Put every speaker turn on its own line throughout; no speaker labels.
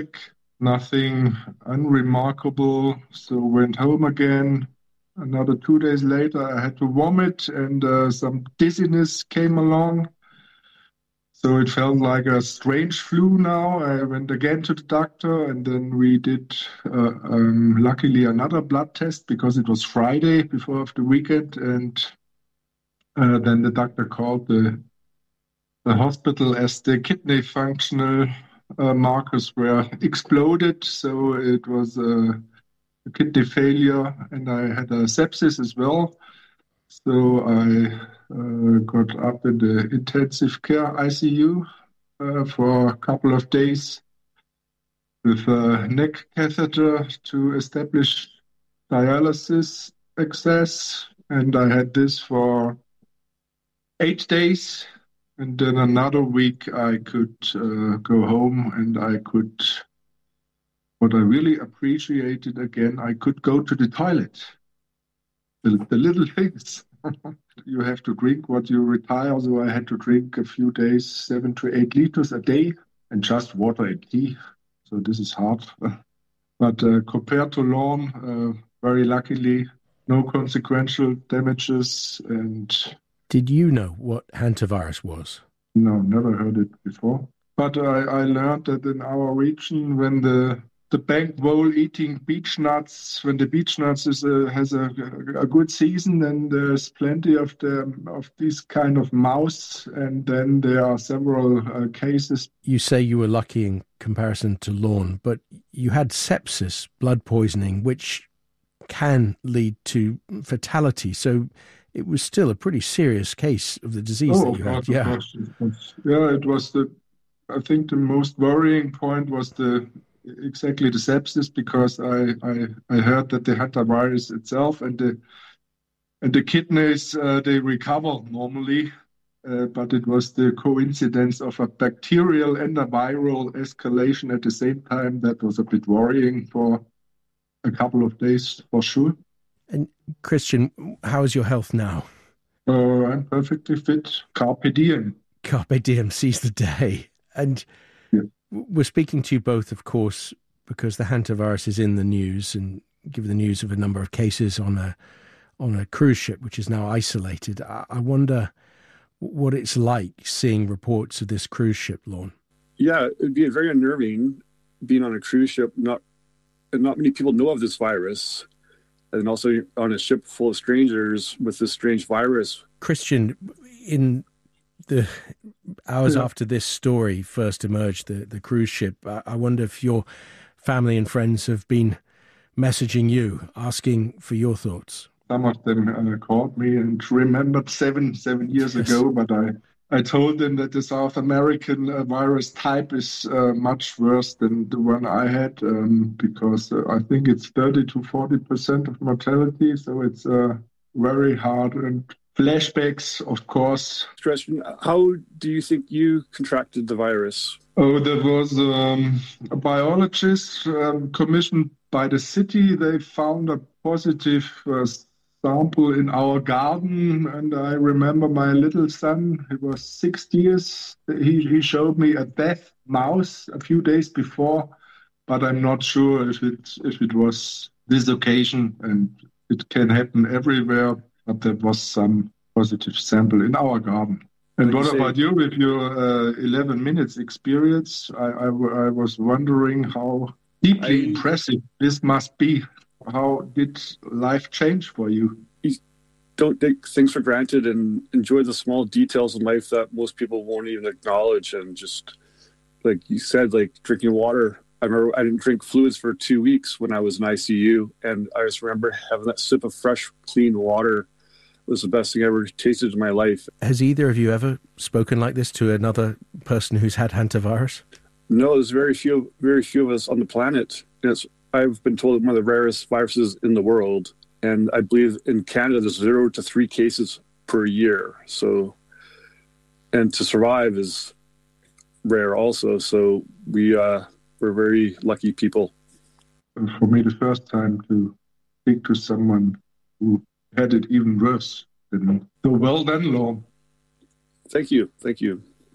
nothing unremarkable. So went home again. Another 2 days later, I had to vomit and some dizziness came along. So it felt like a strange flu now. I went again to the doctor and then we did, luckily, another blood test because it was Friday before of the weekend. And then the doctor called the hospital as the kidney functional markers were exploded. So it was a kidney failure and I had a sepsis as well. So I got up in the intensive care ICU for a couple of days with a neck catheter to establish dialysis access. And I had this for 8 days. And then another week I could go home and I could, what I really appreciated again, I could go to the toilet. The little things. You have to drink what you retire. So I had to drink a few days, 7 to 8 liters a day, and just water and tea. So this is hard. But compared to Lorne, very luckily, no consequential damages. And
did you know what hantavirus was?
No, never heard it before. But I learned that in our region, when the bank vole eating beech nuts, when the beech nuts has a good season, then there's plenty of these kind of mouse, and then there are several cases.
You say you were lucky in comparison to Lorne, but you had sepsis, blood poisoning, which can lead to fatality. So it was still a pretty serious case of the disease that you had.
Yeah, it was I think the most worrying point was exactly the sepsis, because I heard that the hantavirus itself and the kidneys they recover normally, but it was the coincidence of a bacterial and a viral escalation at the same time that was a bit worrying for a couple of days for sure.
And Christian, how is your health now?
I'm perfectly fit. Carpe diem.
Carpe diem, seize the day. And we're speaking to you both, of course, because the hantavirus is in the news, and given the news of a number of cases on a cruise ship, which is now isolated. I wonder what it's like seeing reports of this cruise ship, Lorne.
Yeah, it'd be very unnerving being on a cruise ship. Not many people know of this virus. And also on a ship full of strangers with this strange virus.
Christian, in the hours after this story first emerged, the cruise ship, I wonder if your family and friends have been messaging you, asking for your thoughts.
Some of them called me and remembered seven years ago, but I told them that the South American virus type is much worse than the one I had, because I think it's 30 to 40% of mortality. So it's very hard. And flashbacks, of course.
Christian, how do you think you contracted the virus?
Oh, there was a biologist commissioned by the city. They found a positive sample in our garden, and I remember my little son, he was 6 years, he showed me a dead mouse a few days before, but I'm not sure if it was this occasion, and it can happen everywhere, but there was some positive sample in our garden. And what about you with your 11 minutes experience? I was wondering how deeply impressive this must be. How did life change for you?
You don't take things for granted and enjoy the small details in life that most people won't even acknowledge. And just like you said, like drinking water. I remember I didn't drink fluids for 2 weeks when I was in ICU. And I just remember having that sip of fresh, clean water was the best thing I ever tasted in my life.
Has either of you ever spoken like this to another person who's had hantavirus?
No, there's very few of us on the planet. I've been told one of the rarest viruses in the world. And I believe in Canada, there's 0 to 3 cases per year. So, and to survive is rare also. So we're very lucky people.
And for me, the first time to speak to someone who had it even worse than me. So well done, Lorne.
Thank you. Thank you.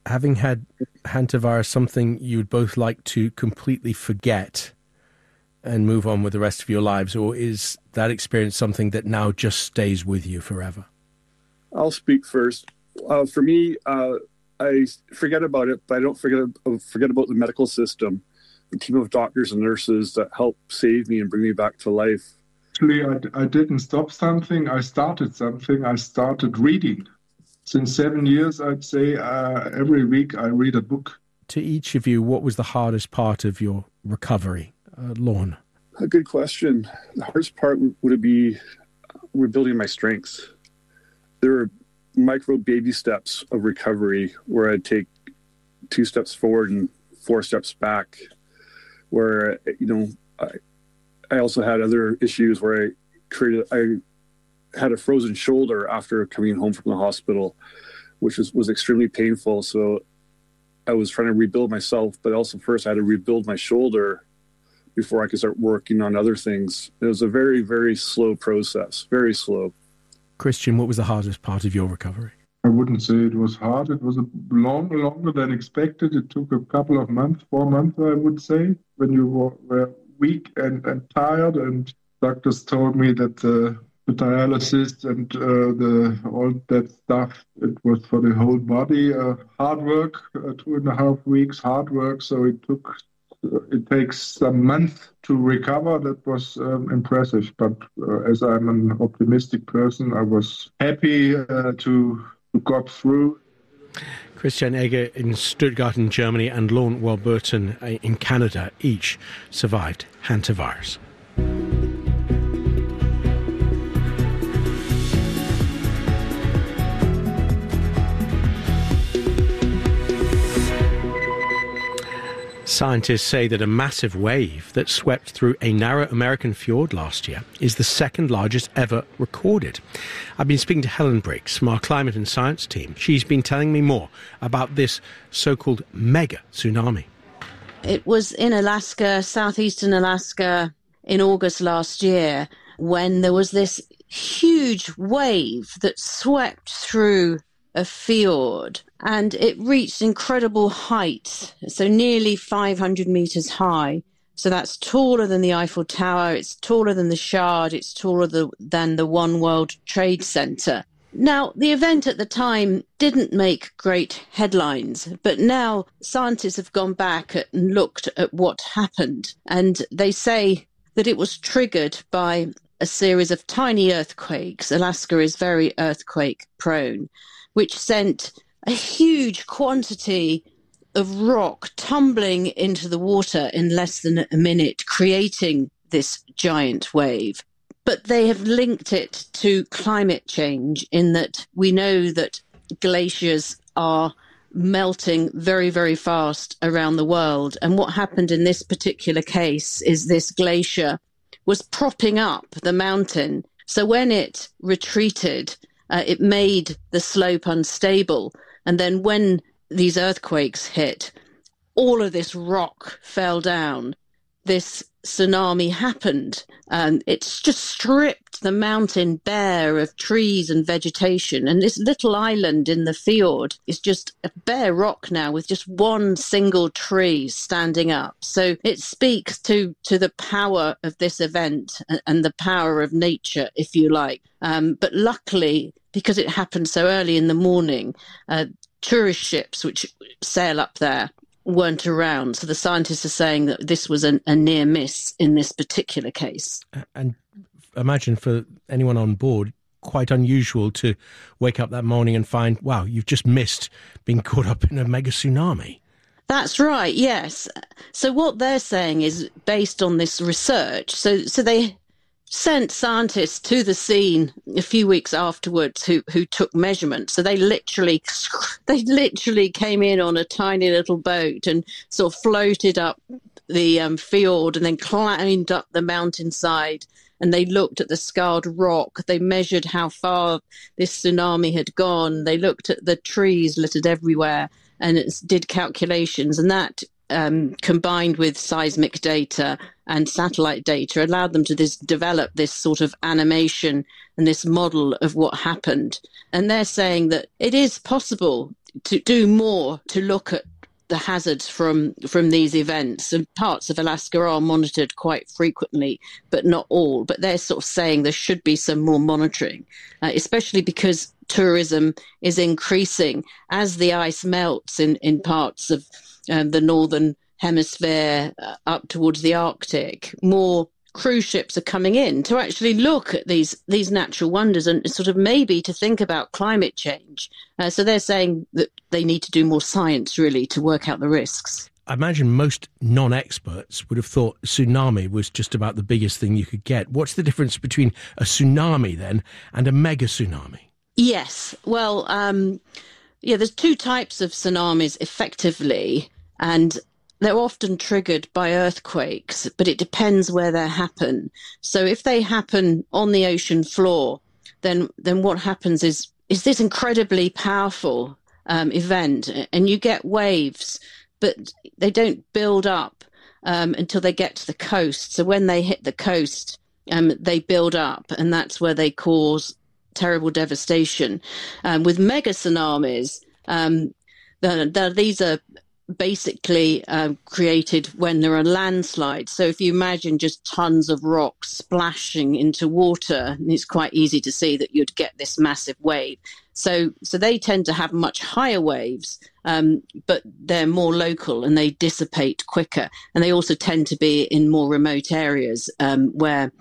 having had hantavirus something you would both like to completely forget and move on with the rest of your lives, or is that experience something that now just stays with you forever?
I'll speak first. For me, I forget about it, but I don't forget about the medical system, the team of doctors and nurses that helped save me and bring me back to life.
Actually, I didn't stop something. I started something. I started reading. Since 7 years, I'd say every week I read a book.
To each of you, what was the hardest part of your recovery? Lorne?
A good question. The hardest part would be rebuilding my strengths. There were micro baby steps of recovery where I'd take 2 steps forward and 4 steps back, where, I also had other issues where I had a frozen shoulder after coming home from the hospital, which was extremely painful. So I was trying to rebuild myself, but also first I had to rebuild my shoulder before I could start working on other things. It was a very, very slow process, very slow.
Christian, what was the hardest part of your recovery?
I wouldn't say it was hard. It was longer than expected. It took a couple of months, 4 months, I would say, when you were weak and tired. And doctors told me that the dialysis and all that stuff, it was for the whole body. Hard work, 2.5 weeks, hard work. So it takes some months to recover. That was impressive. But as I'm an optimistic person, I was happy to got through.
Christian Egger in Stuttgart in Germany and Lorne Warburton in Canada each survived hantavirus. Scientists say that a massive wave that swept through a narrow American fjord last year is the second largest ever recorded. I've been speaking to Helen Briggs from our climate and science team. She's been telling me more about this so-called mega tsunami.
It was in Alaska, southeastern Alaska, in August last year, when there was this huge wave that swept through a fjord, and it reached incredible heights, so nearly 500 meters high. So that's taller than the Eiffel Tower, it's taller than the Shard, it's taller than the One World Trade Center. Now, the event at the time didn't make great headlines, but now scientists have gone back and looked at what happened, and they say that it was triggered by a series of tiny earthquakes. Alaska is very earthquake prone, which sent a huge quantity of rock tumbling into the water in less than a minute, creating this giant wave. But they have linked it to climate change in that we know that glaciers are melting very, very fast around the world. And what happened in this particular case is this glacier was propping up the mountain. So when it retreated, it made the slope unstable. And then when these earthquakes hit, all of this rock fell down. This tsunami happened, and it's just stripped the mountain bare of trees and vegetation. And this little island in the fjord is just a bare rock now with just one single tree standing up. So it speaks to the power of this event and the power of nature, if you like. But luckily, because it happened so early in the morning, tourist ships which sail up there weren't around. So the scientists are saying that this was a near miss in this particular case.
And imagine for anyone on board, quite unusual to wake up that morning and find, wow, you've just missed being caught up in a mega tsunami.
That's right, yes. So what they're saying is based on this research. So they sent scientists to the scene a few weeks afterwards who took measurements. So they literally came in on a tiny little boat and sort of floated up the fjord and then climbed up the mountainside. And they looked at the scarred rock. They measured how far this tsunami had gone. They looked at the trees littered everywhere and did calculations. And that combined with seismic data and satellite data allowed them to develop this sort of animation and this model of what happened. And they're saying that it is possible to do more to look at the hazards from these events. And parts of Alaska are monitored quite frequently, but not all. But they're sort of saying there should be some more monitoring, especially because tourism is increasing as the ice melts in parts of the northern hemisphere up towards the Arctic. More cruise ships are coming in to actually look at these natural wonders and sort of maybe to think about climate change. So they're saying that they need to do more science, really, to work out the risks.
I imagine most non-experts would have thought tsunami was just about the biggest thing you could get. What's the difference between a tsunami then and a mega tsunami?
Yes. Well, there's two types of tsunamis effectively, and they're often triggered by earthquakes, but it depends where they happen. So if they happen on the ocean floor, then what happens is this incredibly powerful event, and you get waves, but they don't build up until they get to the coast. So when they hit the coast, they build up, and that's where they cause terrible devastation. With mega tsunamis, these are basically created when there are landslides. So if you imagine just tons of rocks splashing into water, it's quite easy to see that you'd get this massive wave. So they tend to have much higher waves, but they're more local and they dissipate quicker. And they also tend to be in more remote areas where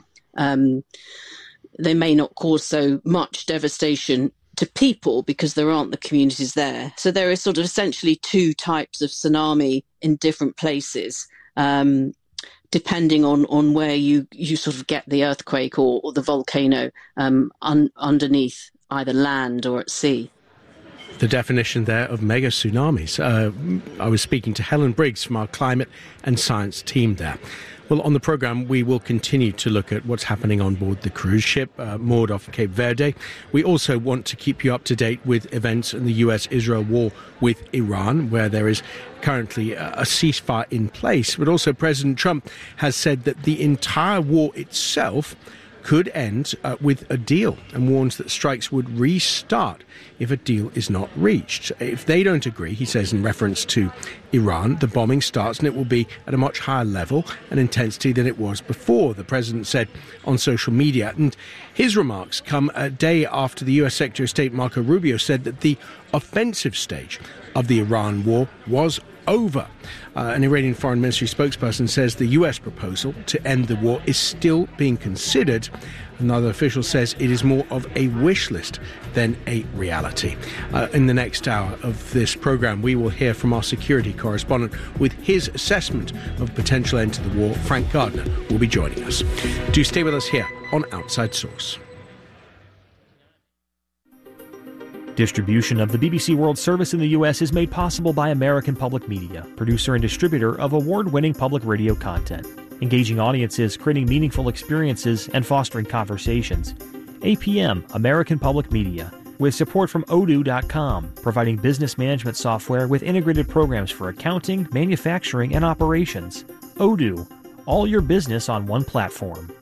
they may not cause so much devastation to people because there aren't the communities there. So there are sort of essentially two types of tsunami in different places, depending on where you sort of get the earthquake or the volcano underneath either land or at sea.
The definition there of mega tsunamis. I was speaking to Helen Briggs from our climate and science team there. Well, on the programme, we will continue to look at what's happening on board the cruise ship moored off Cape Verde. We also want to keep you up to date with events in the US-Israel war with Iran, where there is currently a ceasefire in place. But also President Trump has said that the entire war itself could end with a deal, and warns that strikes would restart if a deal is not reached. If they don't agree, he says in reference to Iran, the bombing starts and it will be at a much higher level and intensity than it was before, the president said on social media. And his remarks come a day after the US Secretary of State Marco Rubio said that the offensive stage of the Iran war was over. An Iranian Foreign Ministry spokesperson says the US proposal to end the war is still being considered. Another official says it is more of a wish list than a reality. In the next hour of this program, we will hear from our security correspondent with his assessment of potential end to the war. Frank Gardner will be joining us. Do stay with us here on Outside Source.
Distribution of the BBC World Service in the U.S. is made possible by American Public Media, producer and distributor of award-winning public radio content, engaging audiences, creating meaningful experiences, and fostering conversations. APM, American Public Media, with support from Odoo.com, providing business management software with integrated programs for accounting, manufacturing, and operations. Odoo, all your business on one platform.